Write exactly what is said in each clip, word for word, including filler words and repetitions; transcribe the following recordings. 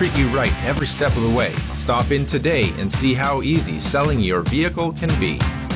treat you right every step of the way. Stop in today and see how easy selling your vehicle can be.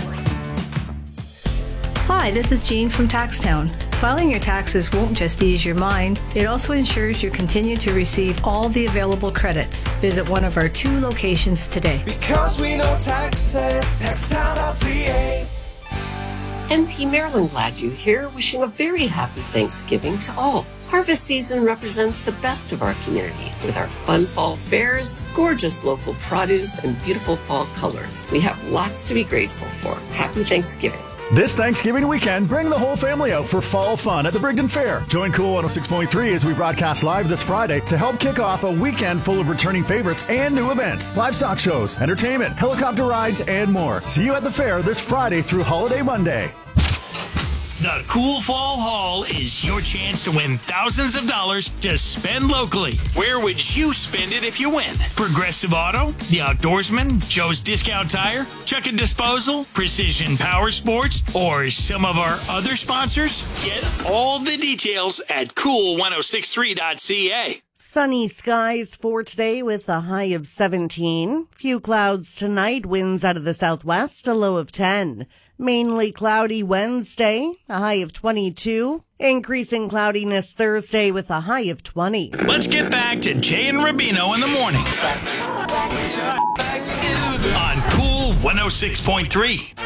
Hi, this is Jean from Taxtown. Filing your taxes won't just ease your mind, it also ensures you continue to receive all the available credits. Visit one of our two locations today. Because we know taxes, taxtown dot c a. M P Marilyn Gladue here, wishing a very happy Thanksgiving to all. Harvest season represents the best of our community with our fun fall fairs, gorgeous local produce, and beautiful fall colors. We have lots to be grateful for. Happy Thanksgiving. This Thanksgiving weekend, bring the whole family out for fall fun at the Brigden Fair. Join Cool one oh six point three as we broadcast live this Friday to help kick off a weekend full of returning favorites and new events, livestock shows, entertainment, helicopter rides, and more. See you at the fair this Friday through Holiday Monday. The Cool Fall Haul is your chance to win thousands of dollars to spend locally. Where would you spend it if you win? Progressive Auto, The Outdoorsman, Joe's Discount Tire, Chuck and Disposal, Precision Power Sports, or some of our other sponsors? Get all the details at cool ten sixty-three dot c a. Sunny skies for today with a high of seventeen. Few clouds tonight, winds out of the southwest, a low of ten. Mainly cloudy Wednesday, a high of twenty-two. Increasing cloudiness Thursday with a high of twenty. Let's get back to Jay and Rubino in the morning on Cool one oh six point three.